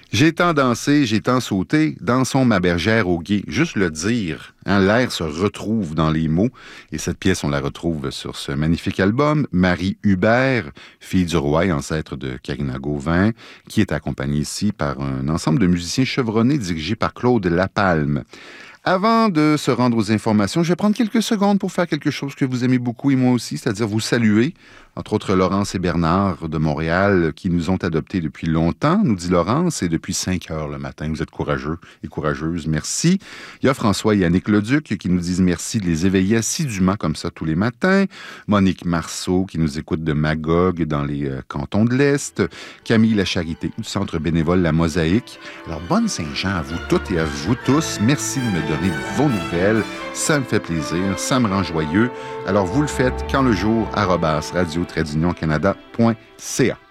J'ai tant dansé, j'ai tant sauté, dansons ma bergère au gué. Juste le dire, hein, l'air se retrouve dans les mots. Et cette pièce, on la retrouve sur ce magnifique album. Marie Hubert, fille du roi et ancêtre de Karina Gauvin, qui est accompagnée ici par un ensemble de musiciens chevronnés dirigé par Claude Lapalme. Avant de se rendre aux informations, je vais prendre quelques secondes pour faire quelque chose que vous aimez beaucoup et moi aussi, c'est-à-dire vous saluer. Entre autres, Laurence et Bernard de Montréal qui nous ont adoptés depuis longtemps, nous dit Laurence, et depuis 5 heures le matin. Vous êtes courageux et courageuses. Merci. Il y a François et Yannick Leduc qui nous disent merci de les éveiller assidûment comme ça tous les matins. Monique Marceau qui nous écoute de Magog dans les cantons de l'Est. Camille Lacharité du Centre bénévole La Mosaïque. Alors, bonne Saint-Jean à vous toutes et à vous tous. Merci de me donner vos nouvelles. Ça me fait plaisir, ça me rend joyeux. Alors, vous le faites quand le jour, @radio-canada.ca.